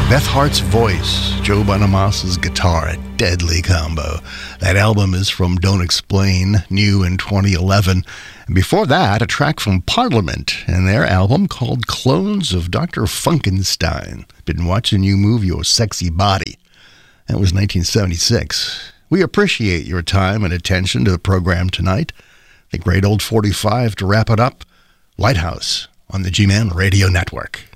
Beth Hart's voice, Joe Bonamassa's guitar, a deadly combo. That album is from Don't Explain, new in 2011. And before that, a track from Parliament and their album called Clones of Dr. Funkenstein. Been watching you move your sexy body. That was 1976. We appreciate your time and attention to the program tonight. The great old 45 to wrap it up. Lighthouse on the G-Man Radio Network.